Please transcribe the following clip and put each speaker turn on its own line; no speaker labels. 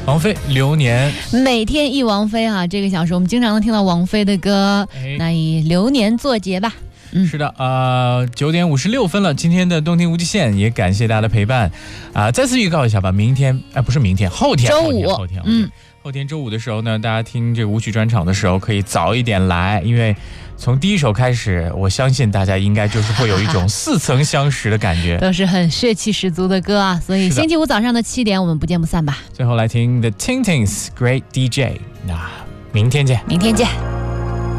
王菲流年，
每天一王菲啊，这个小时我们经常能听到王菲的歌，那以流年作结吧。
是的，9点56分了。今天的动听无极限也感谢大家的陪伴再次预告一下吧，明天不是明天，后天
周五，
后天周五的时候呢，大家听这个舞曲专场的时候可以早一点来，因为从第一首开始，我相信大家应该就是会有一种似曾相识的感觉，
都是很血气十足的歌啊，所以星期五早上的7点我们不见不散吧。
最后来听 The Tintins Great DJ， 那明天见。